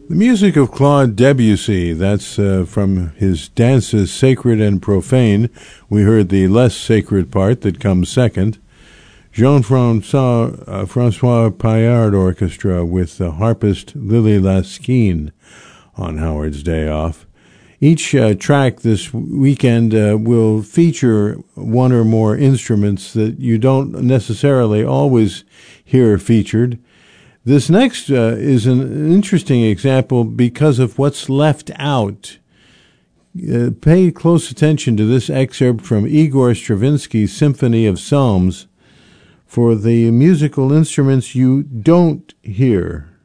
The music of Claude Debussy, that's from his Dances Sacred and Profane. We heard the less sacred part that comes second. Jean-Francois Paillard Orchestra with the harpist Lily Laskin on Howard's Day Off. Each track this weekend will feature one or more instruments that you don't necessarily always hear featured. This next is an interesting example because of what's left out. Pay close attention to this excerpt from Igor Stravinsky's Symphony of Psalms for the musical instruments you don't hear.